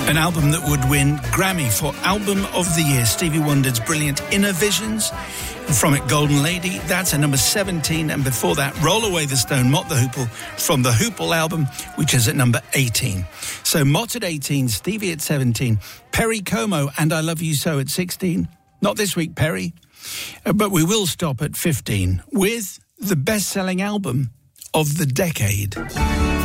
An album that would win Grammy for Album of the Year. Stevie Wonder's brilliant Inner Visions. From it, Golden Lady. That's at number 17. And before that, Roll Away the Stone, Mott the Hoople, from the Hoople album, which is at number 18. So Mott at 18, Stevie at 17, Perry Como and I Love You So at 16. Not this week, Perry. But we will stop at 15 with the best-selling album of the decade.